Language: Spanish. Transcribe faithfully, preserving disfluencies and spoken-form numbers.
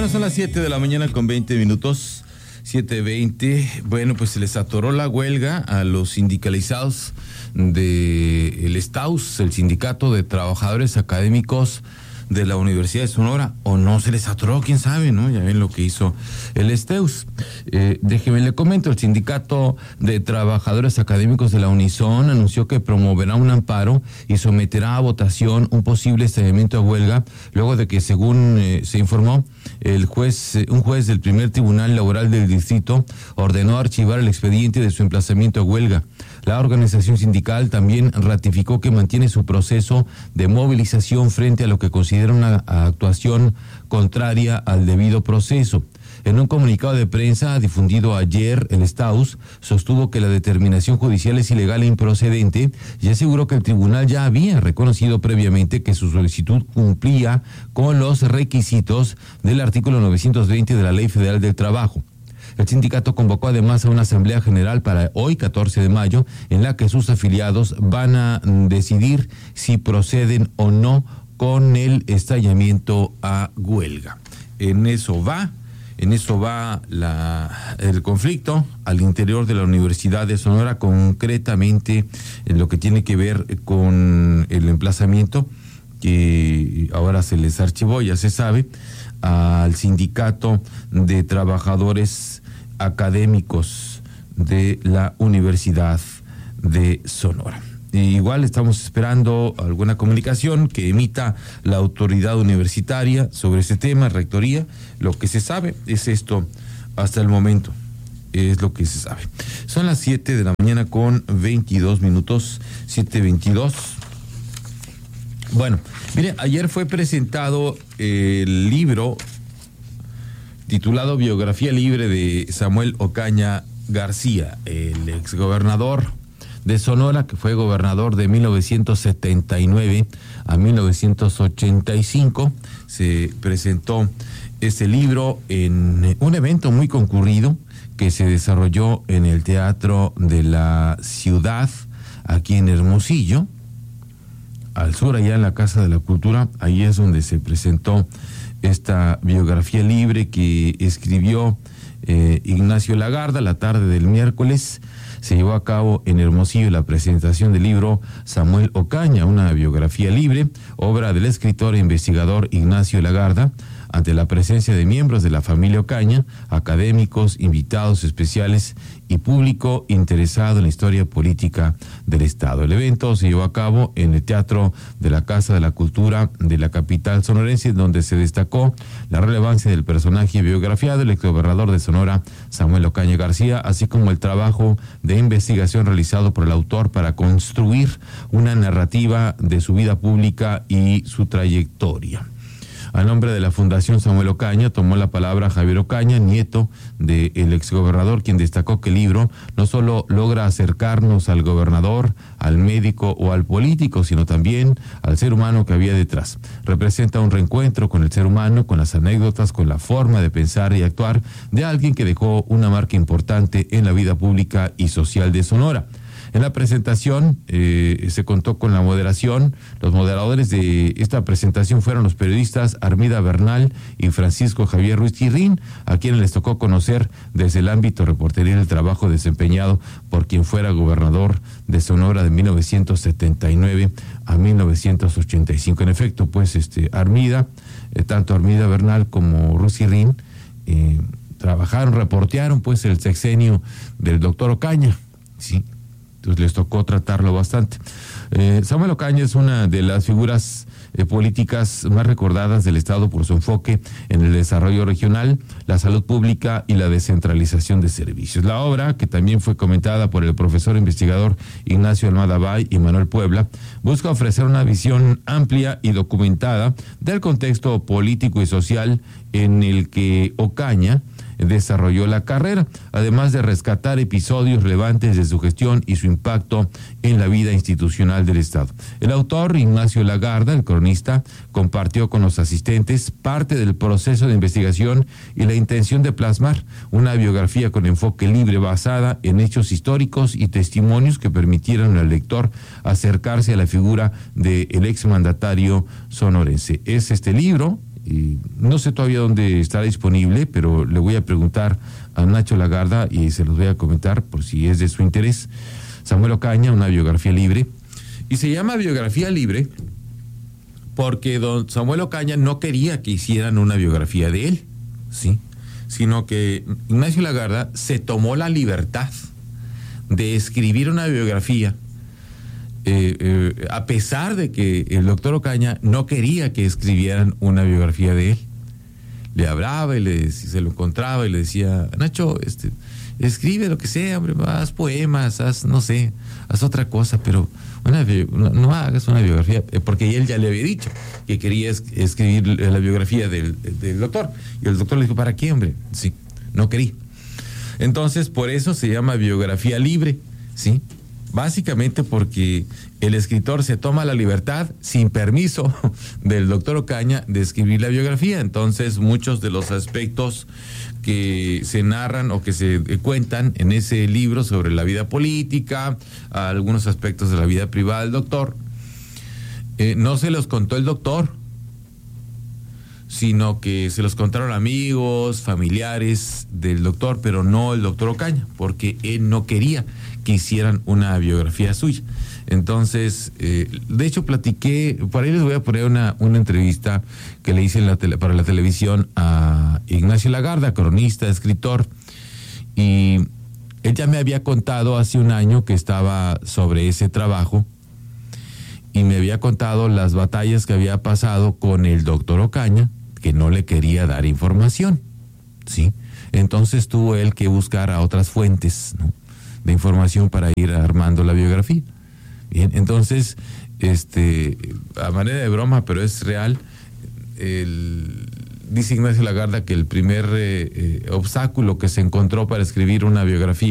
Bueno, son las siete de la mañana con veinte minutos, siete veinte. Bueno, pues se les atoró la huelga a los sindicalizados del STAUS, el Sindicato de Trabajadores Académicos de la Universidad de Sonora, o no se les atoró, quién sabe, ¿no? Ya ven lo que hizo el STEUS. Eh, déjeme le comento, el Sindicato de Trabajadores Académicos de la Unison anunció que promoverá un amparo y someterá a votación un posible estalamiento a huelga, luego de que, según eh, se informó, el juez, eh, un juez del primer tribunal laboral del distrito ordenó archivar el expediente de su emplazamiento a huelga. La organización sindical también ratificó que mantiene su proceso de movilización frente a lo que considera una actuación contraria al debido proceso. En un comunicado de prensa difundido ayer, el STAUS sostuvo que la determinación judicial es ilegal e improcedente y aseguró que el tribunal ya había reconocido previamente que su solicitud cumplía con los requisitos del artículo novecientos veinte de la Ley Federal del Trabajo. El sindicato convocó además a una asamblea general para hoy, catorce de mayo, en la que sus afiliados van a decidir si proceden o no con el estallamiento a huelga. En eso va, en eso va la, el conflicto al interior de la Universidad de Sonora, concretamente en lo que tiene que ver con el emplazamiento, que ahora se les archivó, ya se sabe, al Sindicato de Trabajadores Académicos de la Universidad de Sonora. E igual estamos esperando alguna comunicación que emita la autoridad universitaria sobre ese tema, rectoría. Lo que se sabe es esto hasta el momento, es lo que se sabe. Son las siete de la mañana con veintidós minutos, siete veintidós. Bueno, mire, ayer fue presentado el libro titulado Biografía Libre de Samuel Ocaña García, el exgobernador de Sonora, que fue gobernador de mil novecientos setenta y nueve a mil novecientos ochenta y cinco. Se presentó este libro en un evento muy concurrido que se desarrolló en el Teatro de la Ciudad, aquí en Hermosillo, al sur, allá en la Casa de la Cultura. Ahí es donde se presentó esta biografía libre que escribió eh, Ignacio Lagarda. La tarde del miércoles se llevó a cabo en Hermosillo la presentación del libro Samuel Ocaña, una biografía libre, obra del escritor e investigador Ignacio Lagarda, ante la presencia de miembros de la familia Ocaña, académicos, invitados especiales y público interesado en la historia política del Estado. El evento se llevó a cabo en el Teatro de la Casa de la Cultura de la capital sonorense, donde se destacó la relevancia del personaje biografiado, el exgobernador de Sonora, Samuel Ocaña García, así como el trabajo de investigación realizado por el autor para construir una narrativa de su vida pública y su trayectoria. A nombre de la Fundación Samuel Ocaña tomó la palabra Javier Ocaña, nieto del exgobernador, quien destacó que el libro no solo logra acercarnos al gobernador, al médico o al político, sino también al ser humano que había detrás. Representa un reencuentro con el ser humano, con las anécdotas, con la forma de pensar y actuar de alguien que dejó una marca importante en la vida pública y social de Sonora. En la presentación eh, se contó con la moderación. Los moderadores de esta presentación fueron los periodistas Armida Bernal y Francisco Javier Ruiz Chirrín, a quienes les tocó conocer desde el ámbito reporteril el trabajo desempeñado por quien fuera gobernador de Sonora de mil novecientos setenta y nueve a mil novecientos ochenta y cinco. En efecto, pues este Armida, eh, tanto Armida Bernal como Ruiz Chirrín eh, trabajaron, reportearon pues el sexenio del doctor Ocaña, sí. Entonces les tocó tratarlo bastante. Eh, Samuel Ocaña es una de las figuras eh, políticas más recordadas del Estado por su enfoque en el desarrollo regional, la salud pública y la descentralización de servicios. La obra, que también fue comentada por el profesor investigador Ignacio Almada Bay y Manuel Puebla, busca ofrecer una visión amplia y documentada del contexto político y social en el que Ocaña desarrolló la carrera, además de rescatar episodios relevantes de su gestión y su impacto en la vida institucional del Estado. El autor, Ignacio Lagarda, el cronista, compartió con los asistentes parte del proceso de investigación y la intención de plasmar una biografía con enfoque libre basada en hechos históricos y testimonios que permitieran al lector acercarse a la figura del exmandatario sonorense. Es este libro, Y no sé todavía dónde estará disponible, pero le voy a preguntar a Nacho Lagarda y se los voy a comentar por si es de su interés. Samuel Ocaña, una biografía libre. Y se llama biografía libre porque don Samuel Ocaña no quería que hicieran una biografía de él, ¿sí? Sino que Ignacio Lagarda se tomó la libertad de escribir una biografía, eh, eh, a pesar de que el doctor Ocaña no quería que escribieran una biografía de él. Le hablaba y le, si se lo encontraba y le decía, Nacho, este, escribe lo que sea, hombre, haz poemas, haz, no sé, haz otra cosa, pero una, no, no hagas una biografía, porque él ya le había dicho que quería es, escribir la biografía del, del doctor. Y el doctor le dijo, ¿para qué, hombre? Sí, no quería. Entonces, por eso se llama biografía libre, ¿sí? Básicamente porque el escritor se toma la libertad, sin permiso del doctor Ocaña, de escribir la biografía. Entonces, muchos de los aspectos que se narran o que se cuentan en ese libro sobre la vida política, algunos aspectos de la vida privada del doctor, eh, no se los contó el doctor, sino que se los contaron amigos, familiares del doctor, pero no el doctor Ocaña, porque él no quería que hicieran una biografía suya. Entonces, eh, de hecho platiqué, por ahí les voy a poner una, una entrevista que le hice en la tele, para la televisión a Ignacio Lagarda, cronista, escritor, y él ya me había contado hace un año que estaba sobre ese trabajo, y me había contado las batallas que había pasado con el doctor Ocaña, que no le quería dar información, ¿sí? Entonces tuvo él que buscar a otras fuentes, ¿no?, de información para ir armando la biografía. Bien, entonces, este, a manera de broma, pero es real, el, dice Ignacio Lagarda que el primer eh, eh, obstáculo que se encontró para escribir una biografía